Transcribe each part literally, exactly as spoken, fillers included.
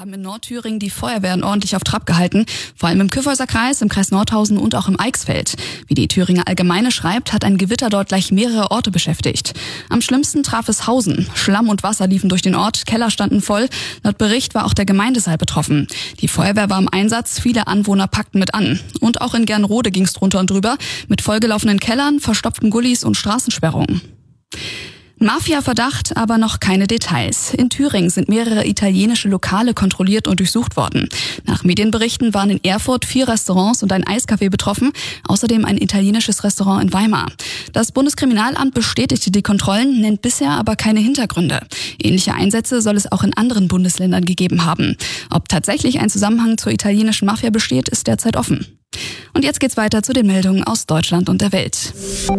haben in Nordthüringen die Feuerwehren ordentlich auf Trab gehalten, vor allem im Kyffhäuser Kreis, im Kreis Nordhausen und auch im Eichsfeld. Wie die Thüringer Allgemeine schreibt, hat ein Gewitter dort gleich mehrere Orte beschäftigt. Am schlimmsten traf es Hausen. Schlamm und Wasser liefen durch den Ort, Keller standen voll. Laut Bericht war auch der Gemeindesaal betroffen. Die Feuerwehr war im Einsatz, viele Anwohner packten mit an. Und auch in Gernrode ging es drunter und drüber, mit vollgelaufenen Kellern, verstopften Gullis und Straßensperrungen. Mafia-Verdacht, aber noch keine Details. In Thüringen sind mehrere italienische Lokale kontrolliert und durchsucht worden. Nach Medienberichten waren in Erfurt vier Restaurants und ein Eiscafé betroffen, außerdem ein italienisches Restaurant in Weimar. Das Bundeskriminalamt bestätigte die Kontrollen, nennt bisher aber keine Hintergründe. Ähnliche Einsätze soll es auch in anderen Bundesländern gegeben haben. Ob tatsächlich ein Zusammenhang zur italienischen Mafia besteht, ist derzeit offen. Und jetzt geht's weiter zu den Meldungen aus Deutschland und der Welt.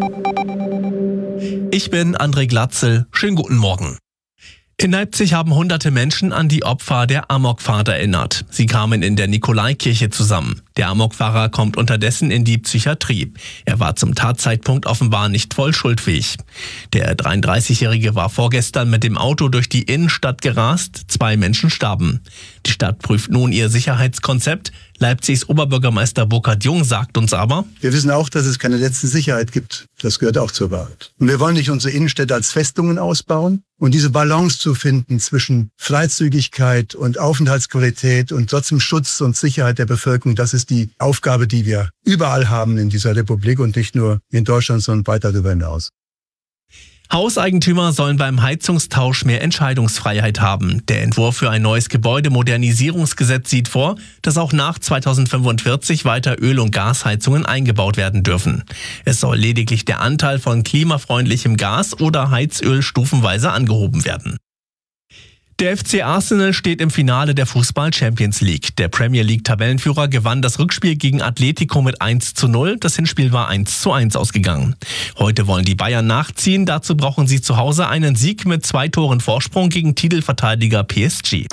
Ich bin André Glatzel. Schönen guten Morgen. In Leipzig haben hunderte Menschen an die Opfer der Amokfahrt erinnert. Sie kamen in der Nikolaikirche zusammen. Der Amokfahrer kommt unterdessen in die Psychiatrie. Er war zum Tatzeitpunkt offenbar nicht voll schuldfähig. Der dreiunddreißigjährige war vorgestern mit dem Auto durch die Innenstadt gerast. Zwei Menschen starben. Die Stadt prüft nun ihr Sicherheitskonzept. Leipzigs Oberbürgermeister Burkhard Jung sagt uns aber: Wir wissen auch, dass es keine letzte Sicherheit gibt. Das gehört auch zur Wahrheit. Und wir wollen nicht unsere Innenstädte als Festungen ausbauen. Und diese Balance zu finden zwischen Freizügigkeit und Aufenthaltsqualität und trotzdem Schutz und Sicherheit der Bevölkerung, das ist die Aufgabe, die wir überall haben in dieser Republik und nicht nur in Deutschland, sondern weit darüber hinaus. Hauseigentümer sollen beim Heizungstausch mehr Entscheidungsfreiheit haben. Der Entwurf für ein neues Gebäudemodernisierungsgesetz sieht vor, dass auch nach zweitausendfünfundvierzig weiter Öl- und Gasheizungen eingebaut werden dürfen. Es soll lediglich der Anteil von klimafreundlichem Gas oder Heizöl stufenweise angehoben werden. Der F C Arsenal steht im Finale der Fußball-Champions League. Der Premier League-Tabellenführer gewann das Rückspiel gegen Atletico mit eins zu null. Das Hinspiel war eins zu eins ausgegangen. Heute wollen die Bayern nachziehen. Dazu brauchen sie zu Hause einen Sieg mit zwei Toren Vorsprung gegen Titelverteidiger P S G.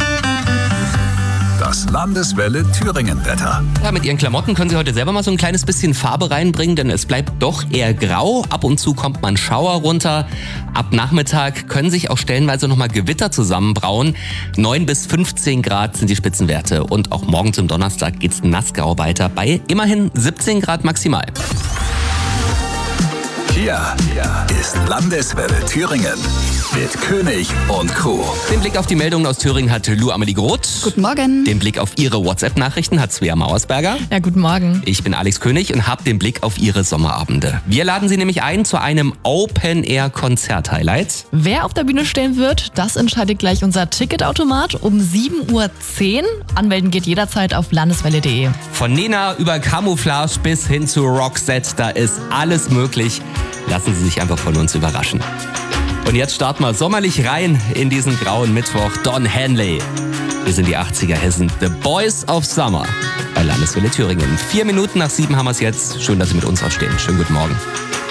Das Landeswelle Thüringen-Wetter. Ja, mit Ihren Klamotten können Sie heute selber mal so ein kleines bisschen Farbe reinbringen, denn es bleibt doch eher grau. Ab und zu kommt mal ein Schauer runter. Ab Nachmittag können sich auch stellenweise nochmal Gewitter zusammenbrauen. neun bis fünfzehn Grad sind die Spitzenwerte. Und auch morgen zum Donnerstag geht's nassgrau weiter bei immerhin siebzehn Grad maximal. Hier ist Landeswelle Thüringen mit König und Crew. Den Blick auf die Meldungen aus Thüringen hat Lou Amelie Groth. Guten Morgen. Den Blick auf Ihre WhatsApp-Nachrichten hat Svea Mauersberger. Ja, guten Morgen. Ich bin Alex König und habe den Blick auf Ihre Sommerabende. Wir laden Sie nämlich ein zu einem Open-Air-Konzert-Highlight. Wer auf der Bühne stehen wird, das entscheidet gleich unser Ticketautomat um sieben Uhr zehn. Anmelden geht jederzeit auf landeswelle punkt de. Von Nena über Camouflage bis hin zu Roxette, da ist alles möglich. Lassen Sie sich einfach von uns überraschen. Und jetzt starten wir sommerlich rein in diesen grauen Mittwoch. Don Henley. Wir sind die achtziger Hessen. The Boys of Summer bei Landeswelle Thüringen. Vier Minuten nach sieben haben wir es jetzt. Schön, dass Sie mit uns aufstehen. Schönen guten Morgen.